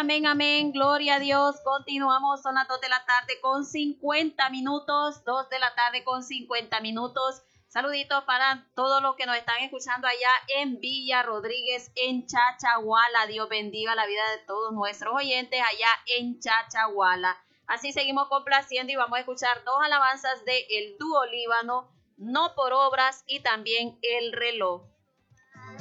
Amén, amén, gloria a Dios. Continuamos, son las 2 de la tarde con 50 minutos, 2 de la tarde con 50 minutos. Saluditos para todos los que nos están escuchando allá en Villa Rodríguez, en Chachahuala. Dios bendiga la vida de todos nuestros oyentes allá en Chachahuala. Así seguimos complaciendo y vamos a escuchar dos alabanzas de El Dúo Líbano, No por Obras y también El Reloj.